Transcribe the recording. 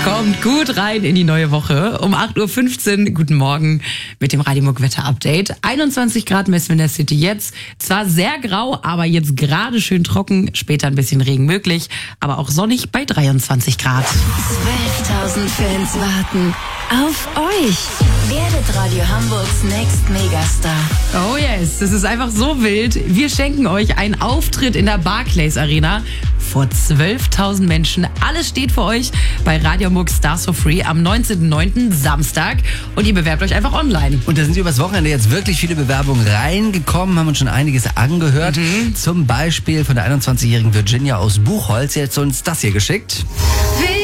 Kommt gut rein in die neue Woche. Um 8.15 Uhr, guten Morgen mit dem Radio Muck Wetter Update. 21 Grad messen wir in der City jetzt. Zwar sehr grau, aber jetzt gerade schön trocken. Später ein bisschen Regen möglich, aber auch sonnig bei 23 Grad. 12.000 Fans warten auf euch. Werdet Radio Hamburgs Next Megastar. Oh yes, das ist einfach so wild. Wir schenken euch einen Auftritt in der Barclays Arena vor 12.000 Menschen. Alles steht für euch bei Radio Muck Stars for Free am 19.09. Samstag. Und ihr bewerbt euch einfach online. Und da sind übers Wochenende jetzt wirklich viele Bewerbungen reingekommen, haben uns schon einiges angehört. Zum Beispiel von der 21-jährigen Virginia aus Buchholz. Sie hat uns das hier geschickt.